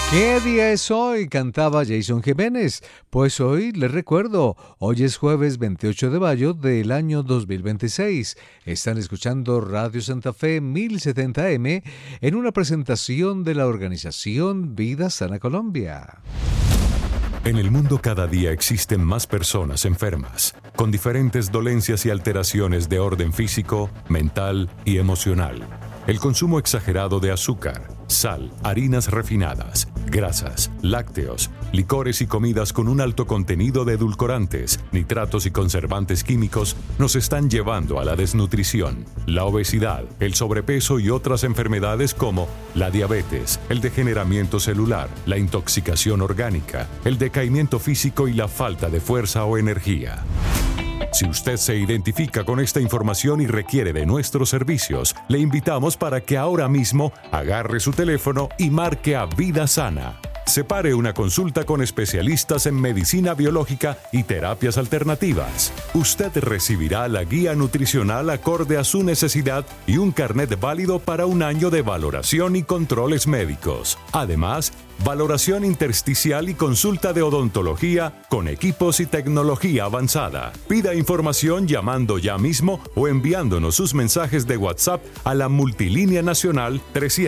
¿Qué día es hoy? Cantaba Jason Jiménez. Pues hoy les recuerdo, hoy es jueves 28 de mayo del año 2026. Están escuchando Radio Santa Fe 1070M en una presentación de la organización Vida Sana Colombia. En el mundo cada día existen más personas enfermas, con diferentes dolencias y alteraciones de orden físico, mental y emocional. El consumo exagerado de azúcar, sal, harinas refinadas, grasas, lácteos, licores y comidas con un alto contenido de edulcorantes, nitratos y conservantes químicos nos están llevando a la desnutrición, la obesidad, el sobrepeso y otras enfermedades como la diabetes, el degeneramiento celular, la intoxicación orgánica, el decaimiento físico y la falta de fuerza o energía. Si usted se identifica con esta información y requiere de nuestros servicios, le invitamos para que ahora mismo agarre su teléfono y marque a Vida Sana. Separe una consulta con especialistas en medicina biológica y terapias alternativas. Usted recibirá la guía nutricional acorde a su necesidad y un carnet válido para un año de valoración y controles médicos. Además, valoración intersticial y consulta de odontología con equipos y tecnología avanzada. Pida información llamando ya mismo o enviándonos sus mensajes de WhatsApp a la multilínea nacional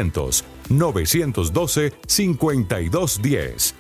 300-912-5210.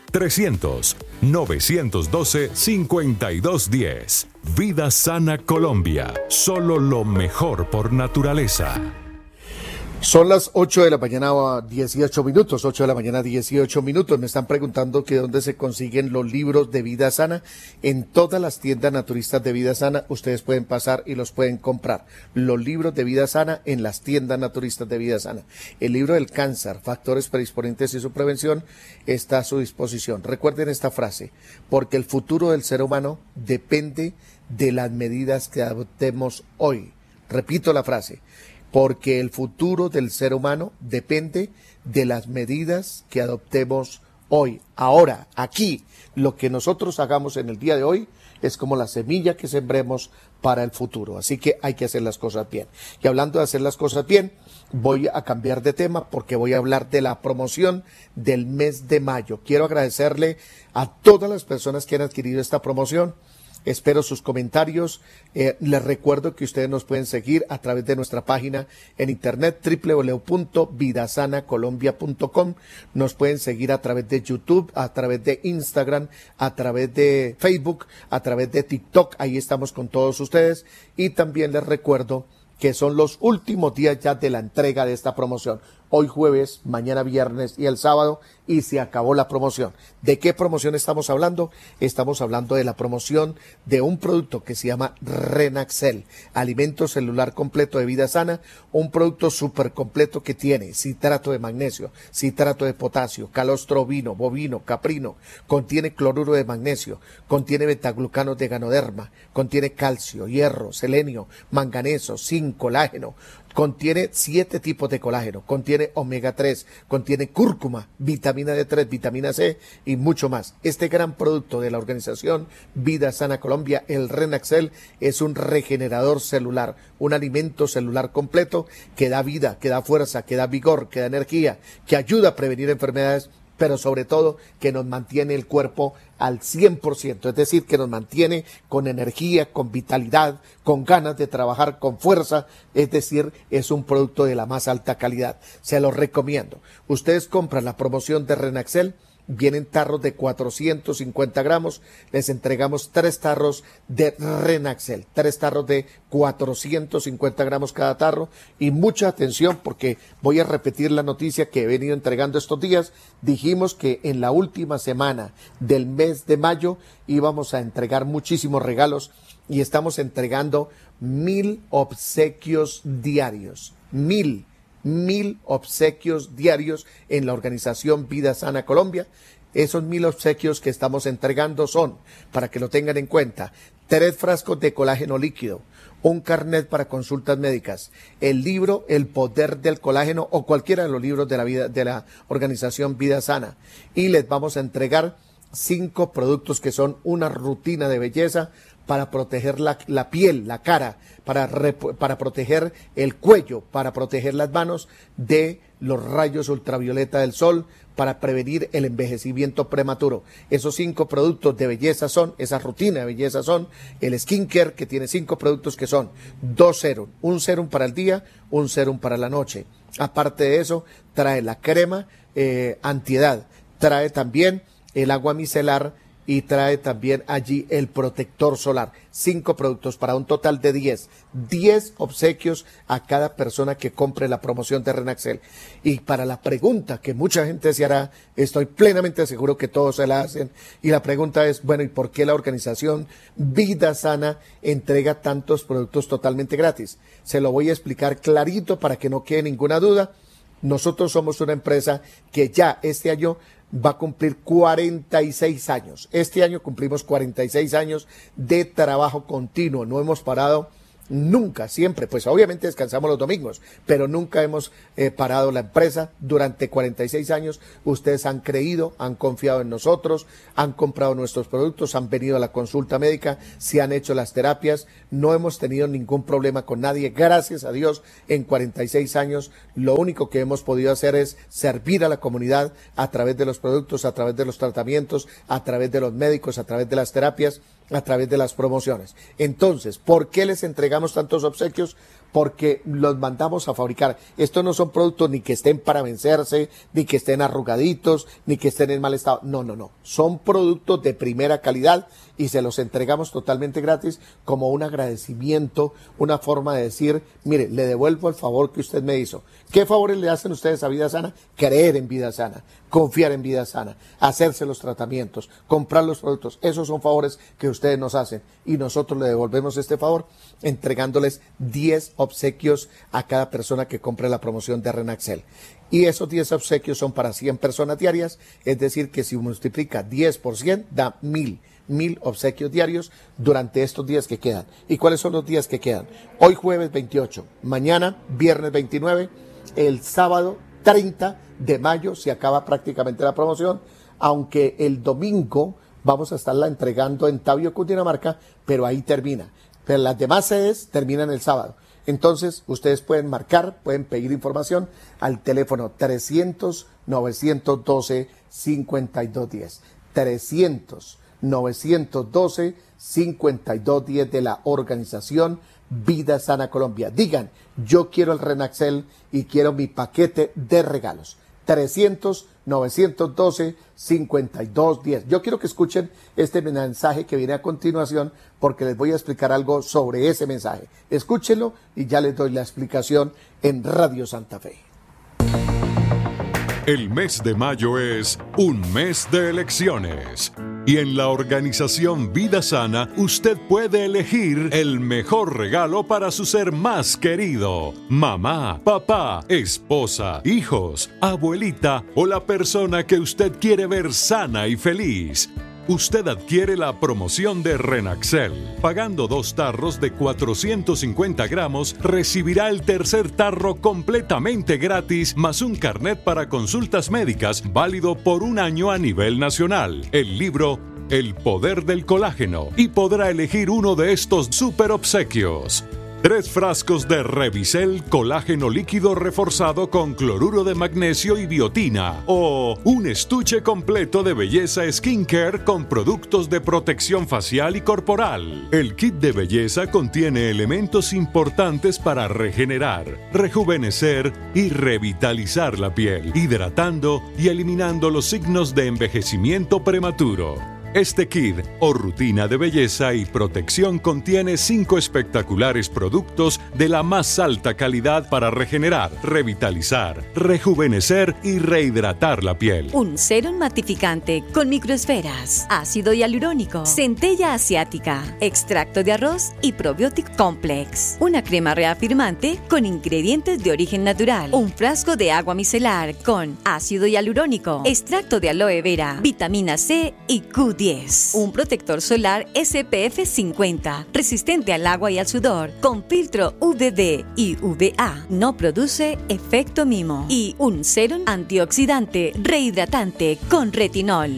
300-912-5210. Vida Sana Colombia. Solo lo mejor por naturaleza. Son las 8 de la mañana, 18 minutos, 8 de la mañana, 18 minutos. Me están preguntando que dónde se consiguen los libros de Vida Sana. En todas las tiendas naturistas de Vida Sana, ustedes pueden pasar y los pueden comprar. Los libros de Vida Sana en las tiendas naturistas de Vida Sana. El libro del cáncer, factores predisponentes y su prevención, está a su disposición. Recuerden esta frase, porque el futuro del ser humano depende de las medidas que adoptemos hoy. Repito la frase. Porque el futuro del ser humano depende de las medidas que adoptemos hoy, ahora, aquí. Lo que nosotros hagamos en el día de hoy es como la semilla que sembremos para el futuro. Así que hay que hacer las cosas bien. Y hablando de hacer las cosas bien, voy a cambiar de tema porque voy a hablar de la promoción del mes de mayo. Quiero agradecerle a todas las personas que han adquirido esta promoción. Espero sus comentarios. Les recuerdo que ustedes nos pueden seguir a través de nuestra página en internet www.vidasanacolombia.com. Nos pueden seguir a través de YouTube, a través de Instagram, a través de Facebook, a través de TikTok. Ahí estamos con todos ustedes. Y también les recuerdo que son los últimos días ya de la entrega de esta promoción. Hoy jueves, mañana viernes y el sábado, y se acabó la promoción. ¿De qué promoción estamos hablando? Estamos hablando de la promoción de un producto que se llama Renaxel, alimento celular completo de Vida Sana, un producto súper completo que tiene citrato de magnesio, citrato de potasio, calostro ovino, bovino, caprino, contiene cloruro de magnesio, contiene betaglucanos de ganoderma, contiene calcio, hierro, selenio, manganeso, zinc, colágeno, contiene 7 tipos de colágeno, contiene omega 3, contiene cúrcuma, vitamina D3, vitamina C y mucho más. Este gran producto de la organización Vida Sana Colombia, el Renaxel, es un regenerador celular, un alimento celular completo que da vida, que da fuerza, que da vigor, que da energía, que ayuda a prevenir enfermedades, pero sobre todo que nos mantiene el cuerpo al 100%, es decir, que nos mantiene con energía, con vitalidad, con ganas de trabajar, con fuerza, es decir, es un producto de la más alta calidad. Se los recomiendo. Ustedes compran la promoción de Renaxel, vienen tarros de 450 gramos, les entregamos 3 tarros de Renaxel, 3 tarros de 450 gramos cada tarro, y mucha atención porque voy a repetir la noticia que he venido entregando estos días. Dijimos que en la última semana del mes de mayo íbamos a entregar muchísimos regalos y estamos entregando 1000 obsequios diarios, 1000 obsequios diarios en la organización Vida Sana Colombia. Esos 1000 obsequios que estamos entregando son, para que lo tengan en cuenta, 3 frascos de colágeno líquido, un carnet para consultas médicas, el libro El Poder del Colágeno o cualquiera de los libros de la vida de la organización Vida Sana, y les vamos a entregar 5 productos que son una rutina de belleza para proteger la piel, la cara, para proteger el cuello, para proteger las manos de los rayos ultravioleta del sol, para prevenir el envejecimiento prematuro. Esos 5 productos de belleza son, esa rutina de belleza son, el skincare, que tiene 5 productos que son 2 serum, un serum para el día, un serum para la noche. Aparte de eso, trae la crema antiedad, trae también el agua micelar y trae también allí el protector solar. 5 productos para un total de 10 obsequios a cada persona que compre la promoción de Renaxel. Y para la pregunta que mucha gente se hará, estoy plenamente seguro que todos se la hacen, y la pregunta es, bueno, ¿y por qué la organización Vida Sana entrega tantos productos totalmente gratis? Se lo voy a explicar clarito para que no quede ninguna duda. Nosotros somos una empresa que ya este año va a cumplir 46 años. Este año cumplimos 46 años de trabajo continuo. No hemos parado nunca, siempre. Pues obviamente descansamos los domingos, pero nunca hemos parado la empresa. Durante 46 años ustedes han creído, han confiado en nosotros, han comprado nuestros productos, han venido a la consulta médica, se han hecho las terapias. No hemos tenido ningún problema con nadie. Gracias a Dios, en 46 años lo único que hemos podido hacer es servir a la comunidad a través de los productos, a través de los tratamientos, a través de los médicos, a través de las terapias, a través de las promociones. Entonces, ¿por qué les entregamos tantos obsequios? Porque los mandamos a fabricar. Estos no son productos ni que estén para vencerse, ni que estén arrugaditos, ni que estén en mal estado. No. Son productos de primera calidad y se los entregamos totalmente gratis como un agradecimiento, una forma de decir, mire, le devuelvo el favor que usted me hizo. ¿Qué favores le hacen ustedes a Vida Sana? Creer en Vida Sana, confiar en Vida Sana, hacerse los tratamientos, comprar los productos. Esos son favores que ustedes nos hacen y nosotros le devolvemos este favor entregándoles 10 obsequios a cada persona que compre la promoción de Renaxel. Y esos 10 obsequios son para 100 personas diarias, es decir, que si multiplica 10 por 100 da 1000 obsequios diarios durante estos días que quedan. ¿Y cuáles son los días que quedan? Hoy jueves 28, mañana viernes 29, el sábado 30 de mayo se acaba prácticamente la promoción, aunque el domingo vamos a estarla entregando en Tabio, Cundinamarca, pero ahí termina. Pero las demás sedes terminan el sábado. Entonces, ustedes pueden marcar, pueden pedir información al teléfono 300-912-5210. 300-912-5210 de la organización Vida Sana Colombia. Digan, yo quiero el Renaxel y quiero mi paquete de regalos. 300-912-5210. Yo quiero que escuchen este mensaje que viene a continuación porque les voy a explicar algo sobre ese mensaje. Escúchenlo y ya les doy la explicación en Radio Santa Fe. El mes de mayo es un mes de elecciones. Y en la organización Vida Sana, usted puede elegir el mejor regalo para su ser más querido. Mamá, papá, esposa, hijos, abuelita o la persona que usted quiere ver sana y feliz. Usted adquiere la promoción de Renaxel. Pagando 2 tarros de 450 gramos, recibirá el tercer tarro completamente gratis, más un carnet para consultas médicas válido por 1 año a nivel nacional. El libro El Poder del Colágeno y podrá elegir uno de estos super obsequios. 3 frascos de Revicel colágeno líquido reforzado con cloruro de magnesio y biotina. O un estuche completo de belleza skincare con productos de protección facial y corporal. El kit de belleza contiene elementos importantes para regenerar, rejuvenecer y revitalizar la piel, hidratando y eliminando los signos de envejecimiento prematuro. Este kit o rutina de belleza y protección contiene 5 espectaculares productos de la más alta calidad para regenerar, revitalizar, rejuvenecer y rehidratar la piel. Un serum matificante con microesferas, ácido hialurónico, centella asiática, extracto de arroz y probiotic complex. Una crema reafirmante con ingredientes de origen natural. Un frasco de agua micelar con ácido hialurónico, extracto de aloe vera, vitamina C y Q10. Un protector solar SPF 50, resistente al agua y al sudor, con filtro UVB y UVA, no produce efecto mimo. Y un serum antioxidante rehidratante con retinol.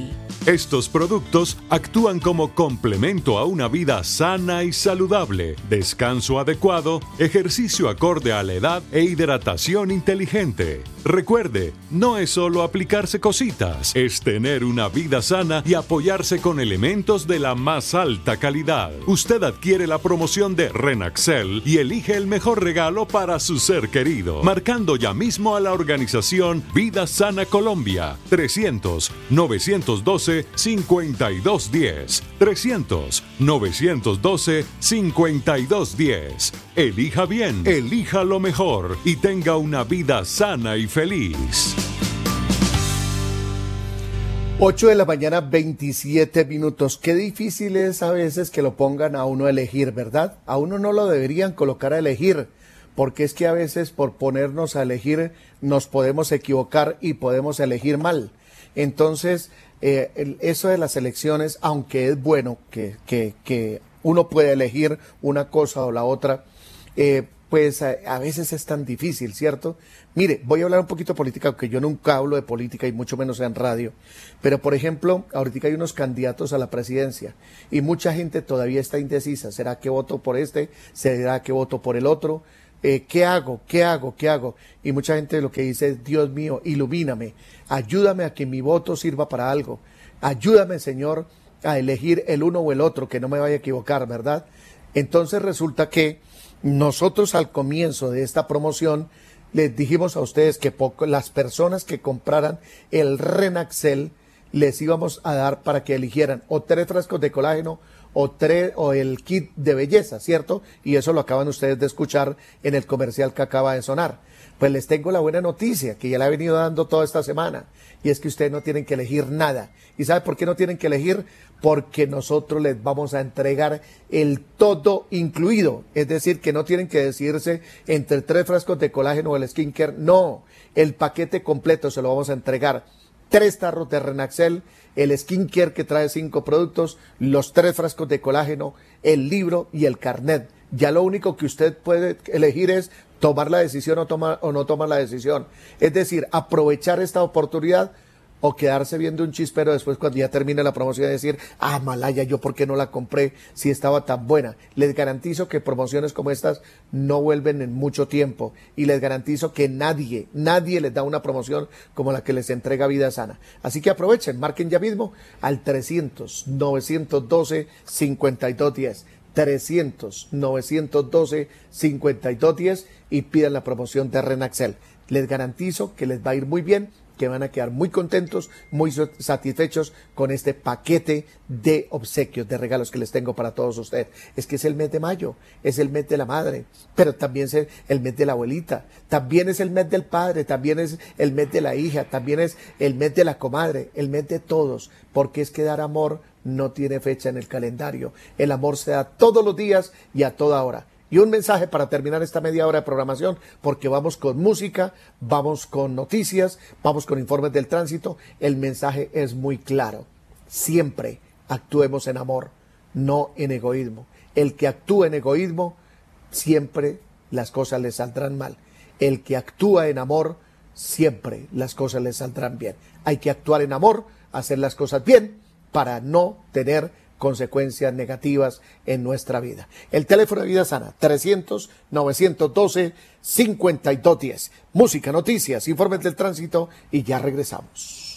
Estos productos actúan como complemento a una vida sana y saludable, descanso adecuado, ejercicio acorde a la edad e hidratación inteligente. Recuerde, no es solo aplicarse cositas, es tener una vida sana y apoyarse con elementos de la más alta calidad. Usted adquiere la promoción de Renaxel y elige el mejor regalo para su ser querido, marcando ya mismo a la organización Vida Sana Colombia, 300-912-5210, 300-912-5210. Elija bien, elija lo mejor y tenga una vida sana y feliz. 8 de la mañana, 27 minutos. Qué difícil es a veces que lo pongan a uno a elegir, ¿verdad? A uno no lo deberían colocar a elegir, porque es que a veces por ponernos a elegir nos podemos equivocar y podemos elegir mal. Entonces, eso de las elecciones, aunque es bueno que uno pueda elegir una cosa o la otra, pues a veces es tan difícil, ¿cierto? Mire, voy a hablar un poquito de política, aunque yo nunca hablo de política y mucho menos en radio, pero por ejemplo, ahorita hay unos candidatos a la presidencia y mucha gente todavía está indecisa. ¿Será que voto por este? ¿Será que voto por el otro? ¿Qué hago? ¿Qué hago? ¿Qué hago? Y mucha gente lo que dice es: Dios mío, ilumíname, ayúdame a que mi voto sirva para algo, ayúdame, Señor, a elegir el uno o el otro, que no me vaya a equivocar, ¿verdad? Entonces resulta que nosotros al comienzo de esta promoción les dijimos a ustedes que las personas que compraran el Renaxel les íbamos a dar para que eligieran o 3 frascos de colágeno o el kit de belleza, ¿cierto? Y eso lo acaban ustedes de escuchar en el comercial que acaba de sonar. Pues les tengo la buena noticia que ya la he venido dando toda esta semana, y es que ustedes no tienen que elegir nada. ¿Y sabe por qué no tienen que elegir? Porque nosotros les vamos a entregar el todo incluido, es decir, que no tienen que decidirse entre 3 frascos de colágeno o el skincare, no, el paquete completo se lo vamos a entregar. 3 tarros de Renaxel, el skincare que trae 5 productos, los 3 frascos de colágeno, el libro y el carnet. Ya lo único que usted puede elegir es tomar la decisión o no tomar la decisión. Es decir, aprovechar esta oportunidad o quedarse viendo un chispero después cuando ya termine la promoción y decir: ah, Malaya, yo por qué no la compré si estaba tan buena. Les garantizo que promociones como estas no vuelven en mucho tiempo, y les garantizo que nadie les da una promoción como la que les entrega Vida Sana. Así que aprovechen, marquen ya mismo al 300-912-5210. 300-912-5210 y pidan la promoción de Renaxel. Les garantizo que les va a ir muy bien, que van a quedar muy contentos, muy satisfechos con este paquete de obsequios, de regalos que les tengo para todos ustedes. Es que es el mes de mayo, es el mes de la madre, pero también es el mes de la abuelita, también es el mes del padre, también es el mes de la hija, también es el mes de la comadre, el mes de todos, porque es que dar amor no tiene fecha en el calendario. El amor se da todos los días y a toda hora. Y un mensaje para terminar esta media hora de programación, porque vamos con música, vamos con noticias, vamos con informes del tránsito. El mensaje es muy claro: siempre actuemos en amor, no en egoísmo. El que actúa en egoísmo, siempre las cosas le saldrán mal. El que actúa en amor, siempre las cosas le saldrán bien. Hay que actuar en amor, hacer las cosas bien, para no tener consecuencias negativas en nuestra vida. El teléfono de Vida Sana, 300-912-5210. Música, noticias, informes del tránsito y ya regresamos.